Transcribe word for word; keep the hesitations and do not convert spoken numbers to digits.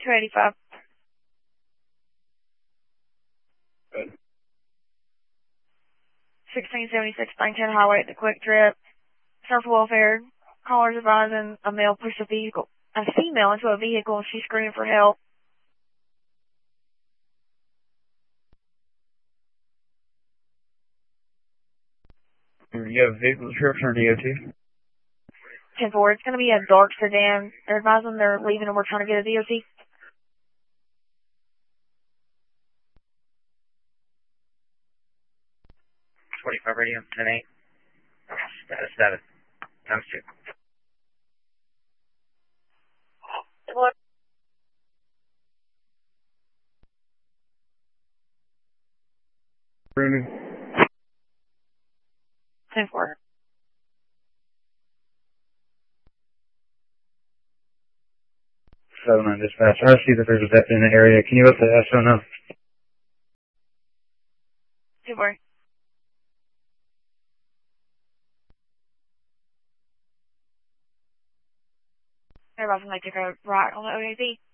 two eighty-five. Good. sixteen seventy-six Bankhead Highway at the Quick Trip. Surf welfare. Callers advising a male pushed a vehicle, a female into a vehicle and she's screaming for help. You have vehicle description or D O T? ten four. It's going to be a dark sedan. They're advising they're leaving and we're trying to get a D O T. twenty-five radio, ten eight. Status seven. Times two. What? Rooney. ten four. seven nine dispatch. I see that there's a deputy in the area. Can you look at the S O now? ten four. Everybody's going to take a right on the O A B.